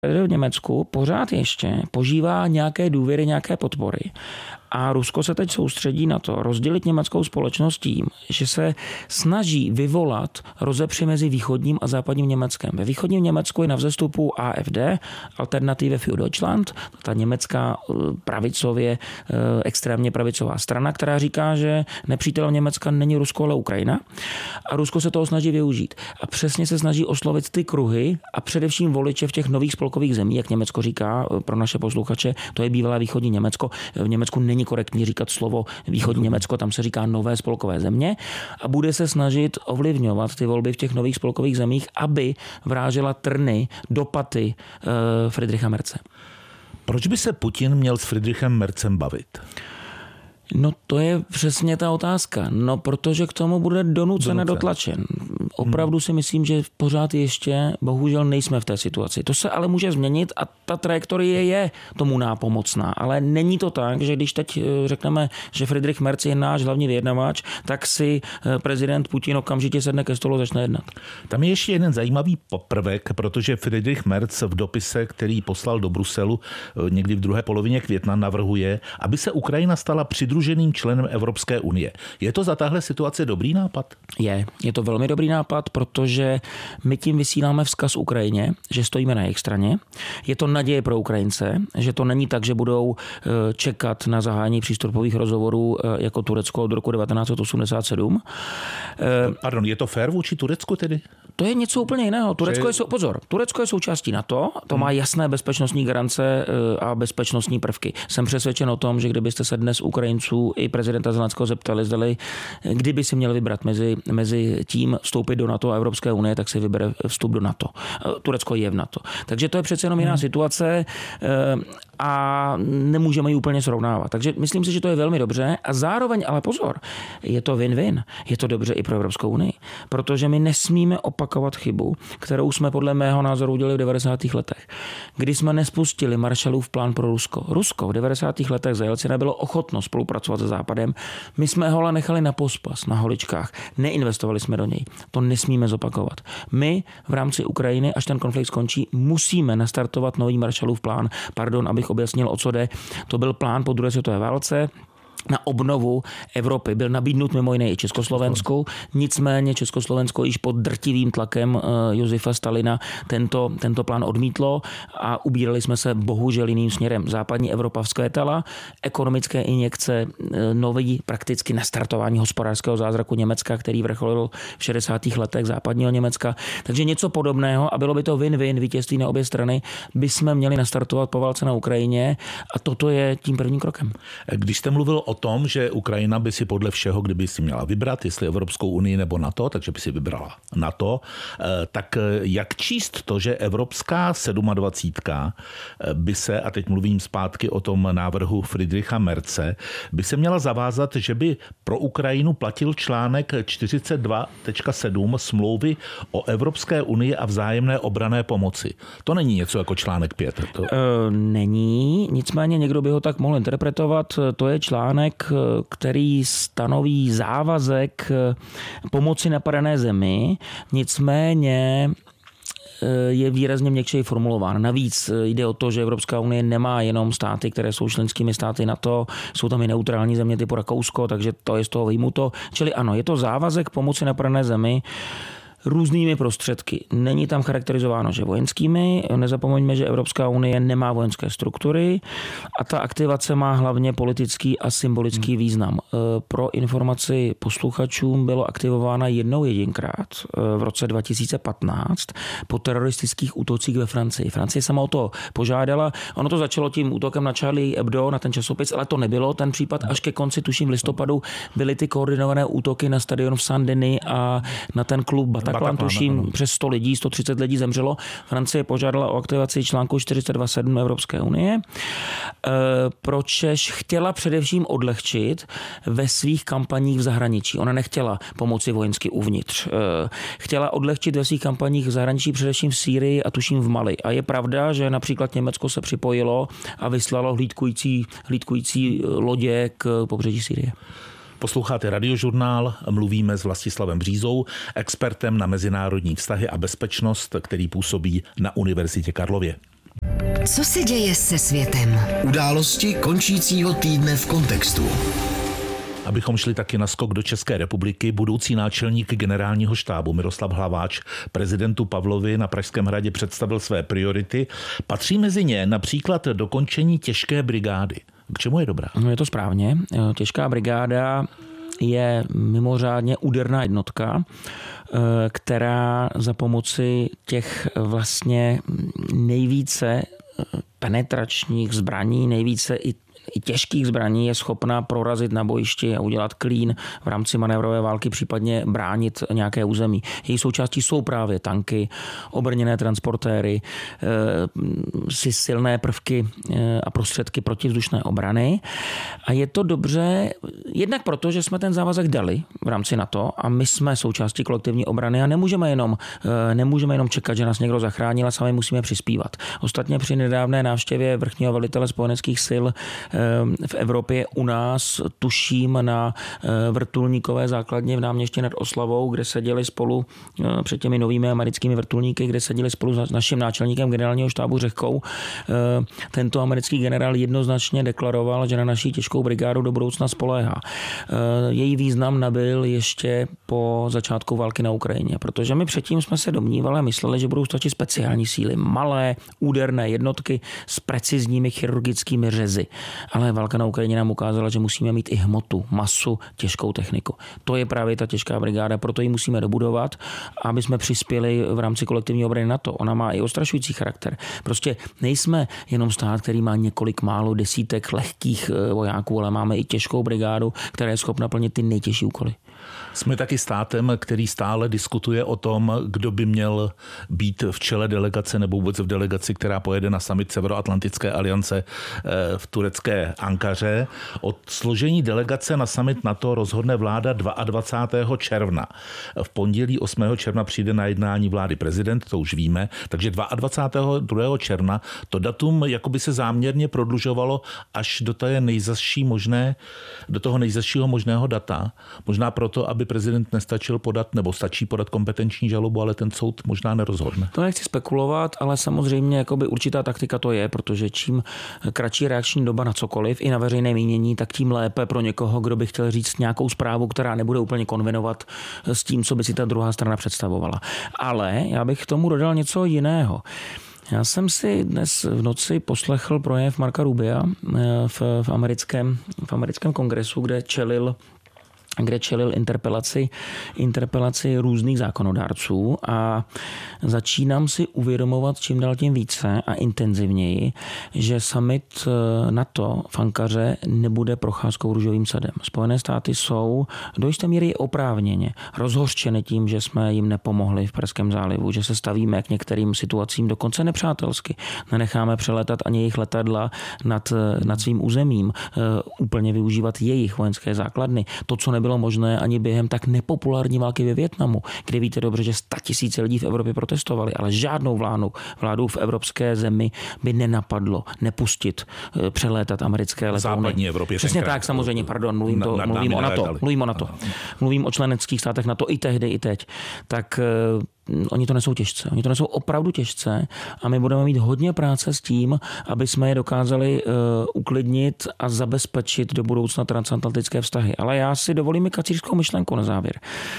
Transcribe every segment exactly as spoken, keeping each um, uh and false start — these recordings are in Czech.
v Německu pořád ještě požívá nějaké důvěry, nějaké podpory. A Rusko se teď soustředí na to rozdělit německou společnost tím, že se snaží vyvolat rozepři mezi východním a západním Německem. Ve východním Německu je na vzestupu A F D, Alternative für Deutschland, ta německá pravicově, extrémně pravicová strana, která říká, že nepřítelem Německa není Rusko, ale Ukrajina. A Rusko se toho snaží využít. A přesně se snaží oslovit ty kruhy a především voliče v těch nových spolkových zemí, jak Německo říká pro naše posluchače, to je bývalé východní Německo. V Německu není korektní říkat slovo východní Německo, tam se říká nové spolkové země a bude se snažit ovlivňovat ty volby v těch nových spolkových zemích, aby vrážela trny do paty e, Friedricha Merze. Proč by se Putin měl s Friedrichem Merzem bavit? No to je přesně ta otázka. No protože k tomu bude donucen a dotlačen. Opravdu si myslím, že pořád ještě bohužel nejsme v té situaci. To se ale může změnit a ta trajektorie je tomu nápomocná. Ale není to tak, že když teď řekneme, že Friedrich Merz je náš hlavní vyjednavač, tak si prezident Putin okamžitě sedne ke stolu a začne jednat. Tam je ještě jeden zajímavý poprvek, protože Friedrich Merz v dopise, který poslal do Bruselu někdy v druhé polovině května, navrhuje, aby se Ukrajina stala přidruženým členem Evropské unie. Je to za tahle situace dobrý nápad? Je. Je to velmi dobrý nápad, protože my tím vysíláme vzkaz Ukrajině, že stojíme na jejich straně. Je to naděje pro Ukrajince, že to není tak, že budou čekat na zahájení přístupových rozhovorů jako Turecko od roku devatenáct set osmdesát sedm. Pardon, je to fér vůči Turecku tedy? To je něco úplně jiného. Turecko je, pozor, Turecko je součástí NATO, to má jasné bezpečnostní garance a bezpečnostní prvky. Jsem přesvědčen o tom, že kdybyste se dnes Ukrajinců i prezidenta Zelenského zeptali, zdali, kdyby si měli vybrat mezi, mezi tím vstoupit do NATO a Evropské unie, tak si vybere vstup do NATO. Turecko je v NATO. Takže to je přece jenom jiná hmm. situace a nemůžeme ji úplně srovnávat. Takže myslím si, že to je velmi dobře a zároveň, ale pozor, je to win-win. Je to dobře i pro Evropskou unii, protože my nesmíme opakovat chybu, kterou jsme podle mého názoru udělali v devadesátých letech, kdy jsme nespustili Marshallův plán pro Rusko. Rusko v devadesátých letech za Jelcina bylo ochotno spolupracovat se Západem. My jsme ho ale nechali na pospas, na holičkách. Neinvestovali jsme do něj. To nesmíme zopakovat. My v rámci Ukrajiny, až ten konflikt skončí, musíme nastartovat nový Marshallův plán. Pardon, abych objasnil, o co jde. To byl plán po druhé světové válce na obnovu Evropy. Byl nabídnut mimo jiné i Československu, nicméně Československo již pod drtivým tlakem Josefa Stalina tento, tento plán odmítlo a ubírali jsme se bohužel jiným směrem. Západní Evropa vzkvétala, ekonomické injekce, nový prakticky nastartování hospodářského zázraku Německa, který vrcholil v šedesátých letech západního Německa. Takže něco podobného a bylo by to win-win, vítězství na obě strany, bychom měli nastartovat po válce na Ukrajině a toto je tím prvním krokem. Když jste mluvil o tom, že Ukrajina by si podle všeho, kdyby si měla vybrat, jestli Evropskou unii nebo NATO, takže by si vybrala NATO, tak jak číst to, že Evropská sedmadvacítka by se, a teď mluvím zpátky o tom návrhu Friedricha Merze, by se měla zavázat, že by pro Ukrajinu platil článek čtyřicet dva tečka sedm smlouvy o Evropské unii a vzájemné obranné pomoci. To není něco jako článek pět. To... E, není, nicméně někdo by ho tak mohl interpretovat. To je článek, který stanoví závazek pomoci napadené zemi, nicméně je výrazně měkčeji formulován. Navíc jde o to, že Evropská unie nemá jenom státy, které jsou členskými státy NATO, jsou tam i neutrální země typu Rakousko, takže to je z toho vyjmuto. Čili ano, je to závazek pomoci napadené zemi různými prostředky. Není tam charakterizováno, že vojenskými. Nezapomeňme, že Evropská unie nemá vojenské struktury a ta aktivace má hlavně politický a symbolický význam. Pro informaci posluchačům bylo aktivována jednou jedinkrát v roce dva tisíce patnáct po teroristických útocích ve Francii. Francie sama o to požádala. Ono to začalo tím útokem na Charlie Hebdo, na ten časopis, ale to nebylo ten případ. Až ke konci, tuším v listopadu, byly ty koordinované útoky na stadion v Saint-Denis a na ten klub Bataclan. Bataclan, tuším, ano. Přes sto lidí, sto třicet lidí zemřelo. Francie požádala o aktivaci článku čtyřicet dva sedm Evropské unie. E, pročež chtěla především odlehčit ve svých kampaních v zahraničí. Ona nechtěla pomoci vojensky uvnitř. E, chtěla odlehčit ve svých kampaních v zahraničí především v Sýrii a tuším v Mali. A je pravda, že například Německo se připojilo a vyslalo hlídkující, hlídkující lodě k pobřeží Sýrie. Posloucháte Radiožurnál, mluvíme s Vlastislavem Břízou, expertem na mezinárodní vztahy a bezpečnost, který působí na Univerzitě Karlově. Co se děje se světem? Události končícího týdne v kontextu. Abychom šli taky na skok do České republiky, budoucí náčelník generálního štábu Miroslav Hlaváč prezidentu Pavlovi na Pražském hradě představil své priority. Patří mezi ně například dokončení těžké brigády. K čemu je dobrá? No je to správně. Těžká brigáda je mimořádně úderná jednotka, která za pomoci těch vlastně nejvíce penetračních zbraní, nejvíce i i těžkých zbraní je schopná prorazit na bojišti a udělat klín v rámci manévrové války, případně bránit nějaké území. Její součástí jsou právě tanky, obrněné transportéry, si silné prvky a prostředky protivzdušné obrany. A je to dobře jednak proto, že jsme ten závazek dali v rámci NATO a my jsme součástí kolektivní obrany a nemůžeme jenom, nemůžeme jenom čekat, že nás někdo zachránil, a sami musíme přispívat. Ostatně při nedávné návštěvě vrchního velitele spojeneckých sil v Evropě u nás, tuším, na vrtulníkové základně v Náměstí nad Oslavou, kde seděli spolu před těmi novými americkými vrtulníky, kde seděli spolu s naším náčelníkem generálního štábu Řehkou. Tento americký generál jednoznačně deklaroval, že na naší těžkou brigádu do budoucna spoléhá. Její význam nabyl ještě po začátku války na Ukrajině, protože my předtím jsme se domnívali a mysleli, že budou stačit speciální síly, malé, úderné jednotky s precizními chirurgickými řezy. Ale válka na Ukrajině nám ukázala, že musíme mít i hmotu, masu, těžkou techniku. To je právě ta těžká brigáda, proto ji musíme dobudovat, aby jsme přispěli v rámci kolektivní obrany NATO. Ona má i ostrašující charakter. Prostě nejsme jenom stát, který má několik málo desítek lehkých vojáků, ale máme i těžkou brigádu, která je schopna plnit ty nejtěžší úkoly. Jsme taky státem, který stále diskutuje o tom, kdo by měl být v čele delegace nebo vůbec v delegaci, která pojede na summit Severoatlantické aliance v turecké Ankaře. Od složení delegace na summit NATO rozhodne vláda dvacátého druhého června. V pondělí osmého června přijde na jednání vlády prezident, to už víme, takže dvacátého druhého června to datum jakoby se záměrně prodlužovalo až do té nejzazší možné, do toho nejzazšího možného data. Možná proto, aby prezident nestačil podat, nebo stačí podat kompetenční žalobu, ale ten soud možná nerozhodne. To nechci spekulovat, ale samozřejmě jakoby určitá taktika to je, protože čím kratší reakční doba na cokoliv i na veřejné mínění, tak tím lépe pro někoho, kdo by chtěl říct nějakou zprávu, která nebude úplně konvenovat s tím, co by si ta druhá strana představovala. Ale já bych k tomu dodal něco jiného. Já jsem si dnes v noci poslechl projev Marca Rubia v, v, americkém, v americkém kongresu, kde čelil kde čelil interpelaci, interpelaci různých zákonodárců a začínám si uvědomovat čím dál tím více a intenzivněji, že summit NATO v Ankaře nebude procházkou růžovým sadem. Spojené státy jsou do jisté míry oprávněně rozhořčeny tím, že jsme jim nepomohli v Perském zálivu, že se stavíme k některým situacím dokonce nepřátelsky. Nenecháme přelétat ani jejich letadla nad, nad svým územím, úplně využívat jejich vojenské základny. To, co nebylo možné ani během tak nepopulární války ve Vietnamu, kde víte dobře, že statisíce lidí v Evropě protestovali, ale žádnou vládu, vládu v evropské zemi by nenapadlo nepustit přelétat americké letouny. Západní Evropě. Přesně tak, samozřejmě, pardon, mluvím, to, mluvím o NATO. Mluvím o NATO. Mluvím o členských státech NATO i tehdy, i teď. Tak oni to nesou těžce. Oni to nesou opravdu těžce a my budeme mít hodně práce s tím, aby jsme je dokázali uh, uklidnit a zabezpečit do budoucna transatlantické vztahy. Ale já si dovolím i kacířskou myšlenku na závěr.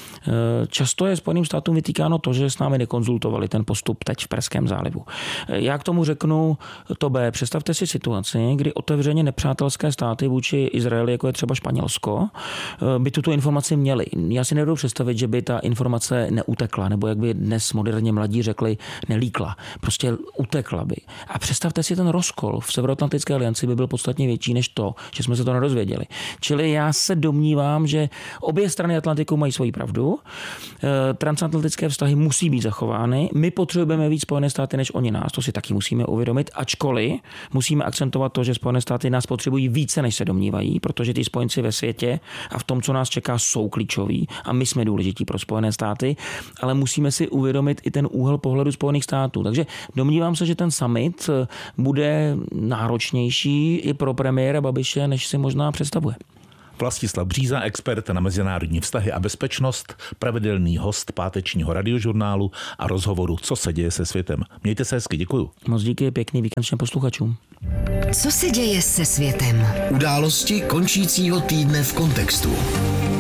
Často je Spojeným státům vytýkáno to, že s námi nekonzultovali ten postup teď v Perském zálivu. Já k tomu řeknu to B. Představte si situaci, kdy otevřeně nepřátelské státy vůči Izraeli, jako je třeba Španělsko, by tuto informaci měli. Já si nedovedu představit, že by ta informace neutekla, nebo jak by dnes moderně mladí řekli, nelíkla. Prostě utekla by. A představte si, ten rozkol v Severoatlantické alianci by byl podstatně větší než to, že jsme se to nedozvěděli. Čili já se domnívám, že obě strany Atlantiku mají svoji pravdu. Transatlantické vztahy musí být zachovány. My potřebujeme víc Spojené státy než oni nás. To si taky musíme uvědomit. Ačkoliv musíme akcentovat to, že Spojené státy nás potřebují více, než se domnívají, protože ty spojenci ve světě a v tom, co nás čeká, jsou klíčoví a my jsme důležití pro Spojené státy, ale musíme si uvědomit i ten úhel pohledu Spojených států. Takže domnívám se, že ten summit bude náročnější i pro premiéra Babiše, než si možná představuje. Vlastislav Bříza, expert na mezinárodní vztahy a bezpečnost, pravidelný host pátečního radiožurnálu a rozhovoru Co se děje se světem. Mějte se hezky, děkuju. Moc díky, pěkný víkend všem posluchačům. Co se děje se světem? Události končícího týdne v kontextu.